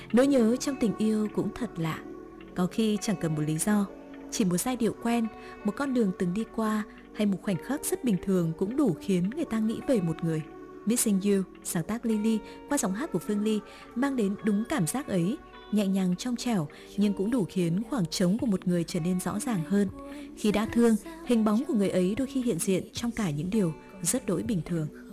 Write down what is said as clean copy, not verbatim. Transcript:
Nỗi nhớ trong tình yêu cũng thật lạ, có khi chẳng cần một lý do, chỉ một giai điệu quen, một con đường từng đi qua hay một khoảnh khắc rất bình thường cũng đủ khiến người ta nghĩ về một người. Missing You, sáng tác Lily qua giọng hát của Phương Ly, mang đến đúng cảm giác ấy, nhẹ nhàng trong trẻo nhưng cũng đủ khiến khoảng trống của một người trở nên rõ ràng hơn. Khi đã thương, hình bóng của người ấy đôi khi hiện diện trong cả những điều rất đỗi bình thường.